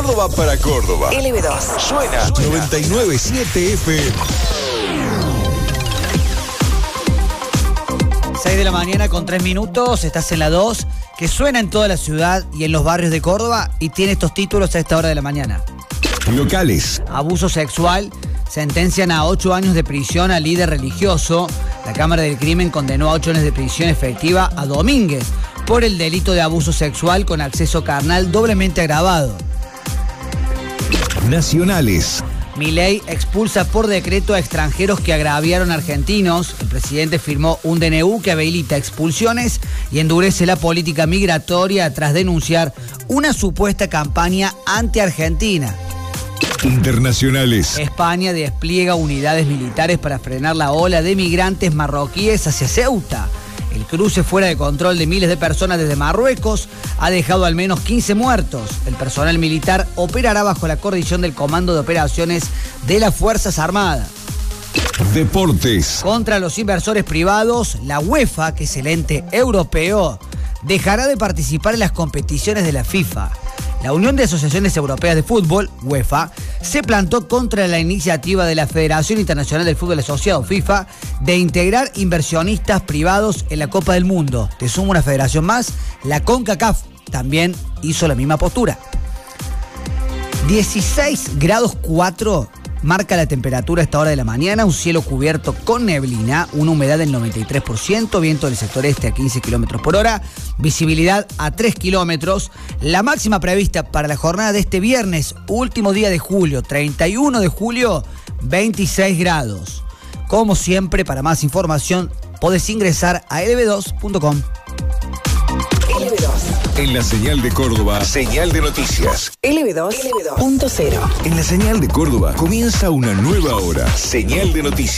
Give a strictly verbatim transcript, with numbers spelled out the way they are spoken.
Córdoba para Córdoba. L B dos. Suena, Suena. noventa y nueve punto siete F M. seis de la mañana con tres minutos, estás en la dos, que suena en toda la ciudad y en los barrios de Córdoba y tiene estos títulos a esta hora de la mañana. Locales. Abuso sexual, sentencian a ocho años de prisión al líder religioso. La Cámara del Crimen condenó a ocho años de prisión efectiva a Domínguez por el delito de abuso sexual con acceso carnal doblemente agravado. Nacionales. Milei expulsa por decreto a extranjeros que agraviaron a argentinos. El presidente firmó un D N U que habilita expulsiones y endurece la política migratoria tras denunciar una supuesta campaña anti-argentina. Internacionales. España despliega unidades militares para frenar la ola de migrantes marroquíes hacia Ceuta. El cruce fuera de control de miles de personas desde Marruecos ha dejado al menos quince muertos. El personal militar operará bajo la coordinación del Comando de Operaciones de las Fuerzas Armadas. Deportes. Contra los inversores privados, la UEFA, que es el ente europeo, dejará de participar en las competiciones de la FIFA. La Unión de Asociaciones Europeas de Fútbol, UEFA, se plantó contra la iniciativa de la Federación Internacional del Fútbol Asociado, FIFA, de integrar inversionistas privados en la Copa del Mundo. Te sumo una federación más, la CONCACAF también hizo la misma postura. dieciséis grados cuatro marca la temperatura a esta hora de la mañana, un cielo cubierto con neblina, una humedad del noventa y tres por ciento, viento del sector este a quince kilómetros por hora, visibilidad a tres kilómetros. La máxima prevista para la jornada de este viernes, último día de julio, treinta y uno de julio, veintiséis grados. Como siempre, para más información, podés ingresar a L B dos punto com. L B dos. En la señal de Córdoba, señal de noticias. L B dos punto cero. En la señal de Córdoba comienza una nueva hora. Señal de noticias.